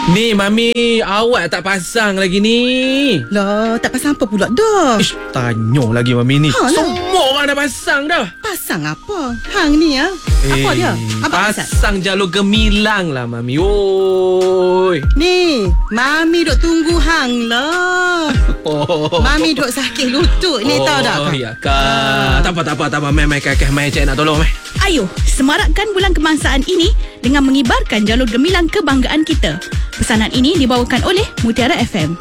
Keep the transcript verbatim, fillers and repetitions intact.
Ni Mami, awak tak pasang lagi ni. Lah, tak pasang apa pula dah? Ish, tanya lagi Mami ni. Ha, lah. Semua orang dah pasang dah. Pasang apa? Hang ni ya. Apa Eh, dia? Apa pasal? pasang jalur gemilang lah Mami. Oi. Ni, Mami duk tunggu hang lah. Oh. Mami duk sakit lutut ni, oh, tahu tak? Oh, ya kak. Tak apa, tak apa, tak apa. Mai, mai, kak, mai, cik nak tolong, mai. Ayo, semarakkan bulan kebangsaan ini dengan mengibarkan jalur gemilang kebanggaan kita. Pesanan ini dibawakan oleh Mutiara F M.